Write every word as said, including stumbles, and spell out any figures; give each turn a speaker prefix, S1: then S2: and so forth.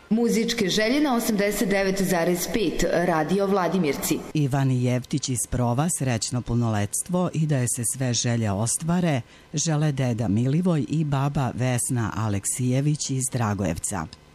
S1: Muzičke želje na osamdeset devet zarez pet Radio Vladimirci.
S2: Ivani Jevtić iz Prova srećno punoletstvo i da je se sve želje ostvare žele deda Milivoj i baba Vesna Aleksijević iz Dragojevca.